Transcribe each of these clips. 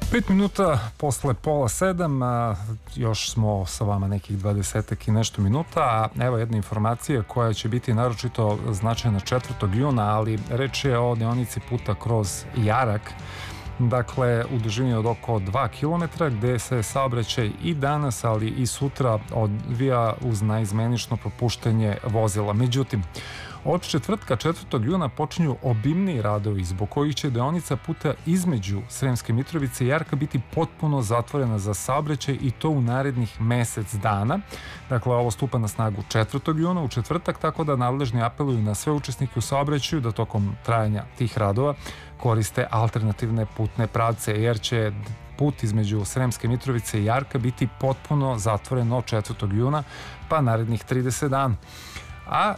5 minuta posle pola 7, još smo sa vama nekih 20 i nešto minuta, a evo jedna informacija koja će biti naročito značajna 4. juna, ali reč je o deonici puta kroz Jarak, dakle u dužini od oko 2 km, gde se saobraćaj i danas, ali i sutra odvija uz naizmenično propuštanje vozila. Međutim, od četvrtka 4. juna počinju obimniji radovi zbog kojih će deonica puta između Sremske Mitrovice i Jarka biti potpuno zatvorena za saobraćaj i to u narednih mesec dana. Dakle, ovo stupa na snagu 4. juna u četvrtak, tako da nadležni apeluju na sve učesnike u saobraćaju da tokom trajanja tih radova koriste alternativne putne pravce, jer će put između Sremske Mitrovice i Jarka biti potpuno zatvoren od 4. juna pa narednih 30 dana. A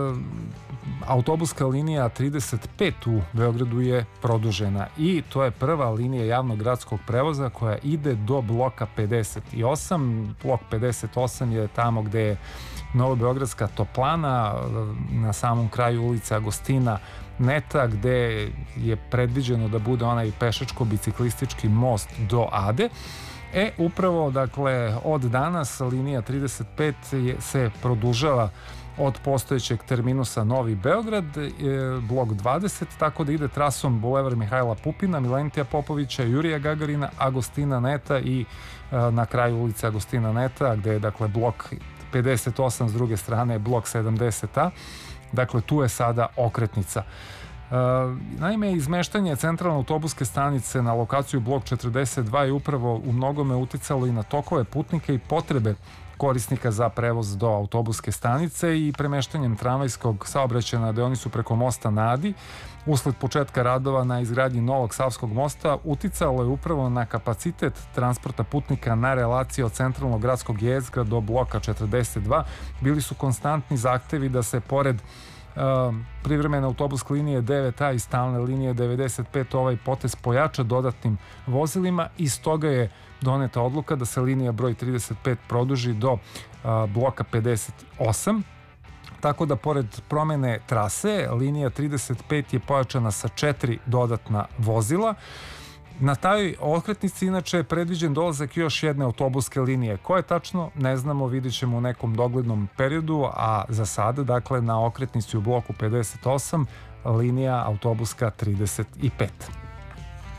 autobuska linija 35 u Beogradu je produžena i to je prva linija javnog gradskog prevoza koja ide do bloka 58. Blok 58 je tamo gde je Novobeogradska toplana, na samom kraju ulica Agostina Neta, gde je predviđeno da bude onaj pešačko-biciklistički most do Ade. Upravo, dakle, od danas linija 35 se produžava od postojećeg terminusa Novi Beograd, blok 20, tako da ide trasom Bulevar Mihajla Pupina, Milentija Popovića, Jurija Gagarina, Agostina Neta i na kraju ulice Agostina Neta, gde je, dakle, blok 58, s druge strane blok 70a. Dakle, tu je sada okretnica. Naime, izmeštanje centralne autobuske stanice na lokaciju blok 42 je upravo u mnogome uticalo i na tokove putnika i potrebe korisnika za prevoz do autobuske stanice i premeštanjem tramvajskog saobraćaja na deonicu preko mosta na Adi usled početka radova na izgradnji novog Savskog mosta uticalo je upravo na kapacitet transporta putnika na relaciji od centralnog gradskog jezgra do bloka 42. Bili su konstantni zahtevi da se pored privremene autobuske linije 9A i stalne linije 95 ovaj potez pojača dodatnim vozilima i stoga je doneta odluka da se linija broj 35 produži do bloka 58. Tako da pored promene trase, linija 35 je pojačana sa 4 dodatna vozila. Na taj okretnici inače je predviđen dolazak još jedne autobuske linije. Koje tačno, ne znamo, vidjet ćemo u nekom doglednom periodu, a za sada, dakle, na okretnici u bloku 58 linija autobuska 35.